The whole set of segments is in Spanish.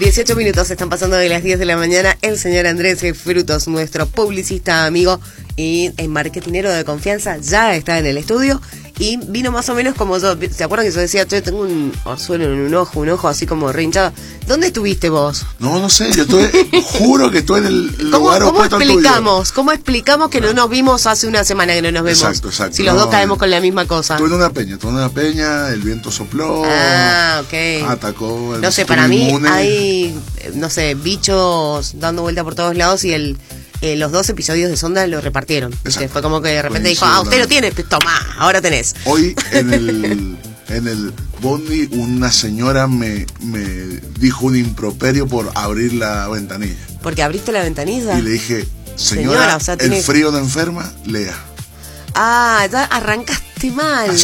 18 minutos están pasando de las 10 de la mañana. El señor Andrés Frutos, nuestro publicista amigo y marketinero de confianza, ya está en el estudio y vino más o menos como yo. ¿Se acuerdan que yo decía, che, tengo un orzuelo en un ojo así como re hinchado? ¿Dónde estuviste vos? No sé, yo juro que estuve en el lugar opuesto al tuyo. ¿Cómo explicamos que no nos vimos hace una semana que no nos vemos? Exacto. Si los dos caemos con la misma cosa. Estuve en una peña, el viento sopló. Ok. Atacó. No sé, para mí hay, no sé, bichos dando vuelta por todos lados y los 2 episodios de Sonda lo repartieron. Fue como que de repente dijo, usted lo tiene, pues toma, ahora tenés. Hoy en el bondi una señora me dijo un improperio por abrir la ventanilla. ¿Porque abriste la ventanilla? Y le dije, señora, o sea, el frío no enferma, lea. Ya arrancaste mal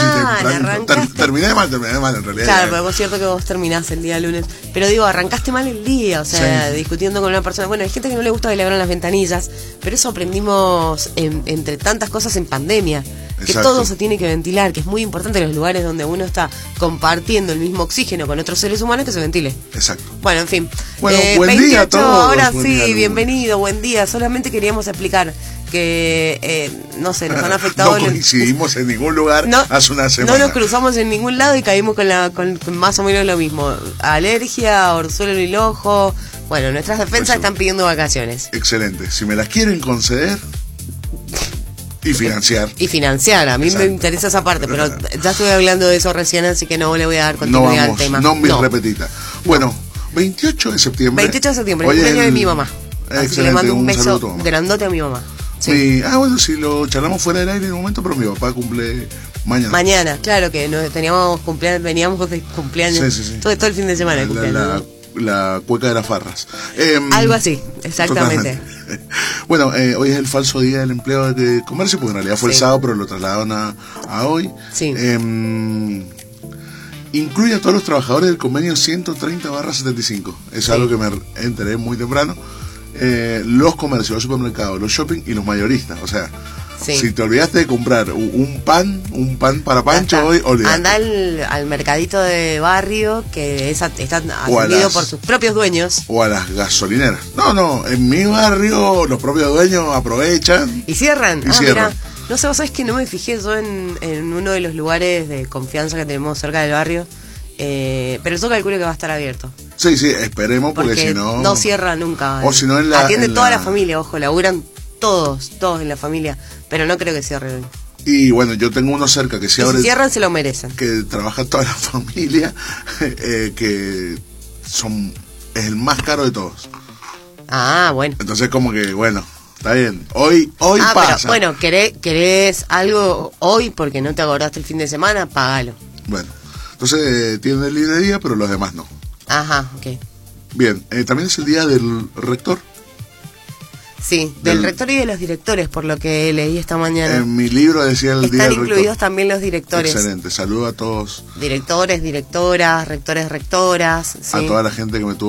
terminé mal en realidad. Claro, pero es cierto que vos terminás el día lunes. Pero digo, arrancaste mal el día, o sea, discutiendo con una persona. Bueno, hay gente que no le gusta que le abran las ventanillas, pero eso aprendimos entre tantas cosas en pandemia. Que todo se tiene que ventilar, que es muy importante en los lugares donde uno está compartiendo el mismo oxígeno con otros seres humanos, que se ventile. Exacto. Bueno, en fin. Bueno, buen día a todos. Ahora sí, bienvenido, buen día. Solamente queríamos explicar que, no sé, nos han afectado. No coincidimos en ningún lugar hace una semana. No nos cruzamos en ningún lado y caímos con más o menos lo mismo. Alergia, orzuelo en el ojo. Bueno, nuestras defensas están pidiendo vacaciones. Excelente. Si me las quieren conceder... Y financiar, a mí me interesa esa parte, pero ya estuve hablando de eso recién, así que no le voy a dar continuidad al tema. No repetita. Bueno, 28 de septiembre. 28 de septiembre, el cumpleaños de mi mamá. Así que le mando un beso grandote a mi mamá. Sí. Bueno, si lo charlamos fuera del aire en un momento, pero mi papá cumple mañana. Mañana, claro que veníamos de cumpleaños. Sí. Todo el fin de semana de cumpleaños. La cueca de las farras. Algo así, exactamente. Bueno, hoy es el falso día del empleo de comercio, porque en realidad fue el sábado, pero lo trasladaron a hoy. Sí. Incluye a todos los trabajadores del convenio 130/75. Es algo que me enteré muy temprano. Los comercios, los supermercados, los shopping y los mayoristas. O sea, si te olvidaste de comprar un pan para Pancho hoy, olvidate. Anda al mercadito de barrio que está atendido por sus propios dueños. O a las gasolineras. No, en mi barrio los propios dueños aprovechan. Y cierran. Cierran. Mirá. No sé, vos sabés que no me fijé yo en uno de los lugares de confianza que tenemos cerca del barrio. Pero yo calculo que va a estar abierto. Sí, esperemos, porque si no... No cierra nunca. O si no atiende toda la familia, ojo, laburan todos en la familia, pero no creo que cierren. Y bueno, yo tengo uno cerca que se abre... Si cierran, se lo merecen. Que trabaja toda la familia, que es el más caro de todos. Bueno. Entonces como que, bueno, está bien. Hoy pasa. Pero, bueno, ¿querés algo hoy porque no te acordaste el fin de semana? Págalo. Bueno, entonces tienen el libre día, pero los demás no. Ajá, ok. Bien, también es el día del rector. Sí, del rector y de los directores, por lo que leí esta mañana. En mi libro decía el día del rector. Están incluidos también los directores. Excelente, saludo a todos. Directores, directoras, rectores, rectoras. A toda la gente que me tuvo